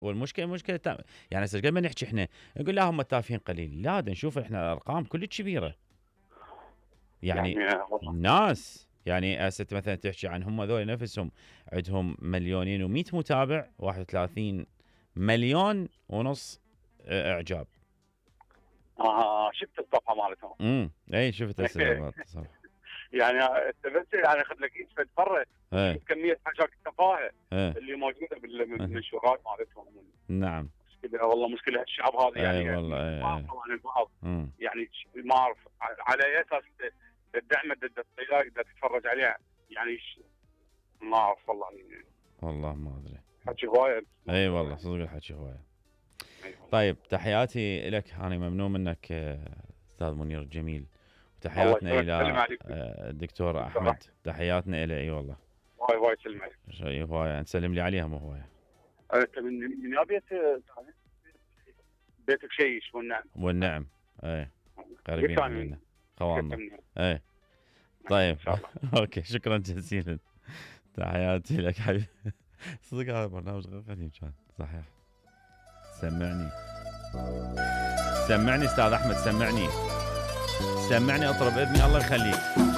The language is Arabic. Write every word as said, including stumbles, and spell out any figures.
والمشكله مشكله تا... يعني هسه قبل ما نحكي احنا نقول لا هم التافهين قليل، لا دا نشوف احنا الارقام كلش كبيره. يعني, يعني آه، والله ناس يعني هسه مثلا تحكي عن هم ذول نفسهم عندهم مليونين ومئة متابع، واحد وثلاثين مليون ونص آه، اعجاب. آه شفت الصفحه مالتهم. امم اي شفت هسه الصفحه. يعني انت بس يعني اخذ لك ايد تتفرج ايه وتشوف كميه حاجات التفاهه ايه اللي موجوده إيه. بالمنشورات مالتهم. نعم. مشكله والله، مشكله الشعب هذا اي يعني والله اي يتواصل عن البعض. امم يعني ما اعرف على اي اساس الدعم ضد الطيار تقدر تتفرج عليها. يعني ش- ما اعرف والله يعني والله ما ادري. حكي هوايه. اي والله صدق الحكي هوايه. أيوة. طيب تحياتي لك، انا ممنون منك آه، استاذ منير الجميل، الله وتحياتنا يسلمك، سلم الى عليك. آه، الدكتور دكتور احمد، تحياتنا الى. اي والله واي واي سلم عليك. شيء هوايه، نسلم لي عليها مو هوايه. انت من من يا بيت بيتك شيش والنعم. والنعم. اي قريبين كان علينا خواننا. من- اي طيب ان شاء الله. اوكي شكرا جزيلا، تحياتي لك حبيبي. صدق هذا برنامج غير قديم كان صحيح. سمعني سمعني استاذ احمد، سمعني سمعني اطرب اذني الله يخليك.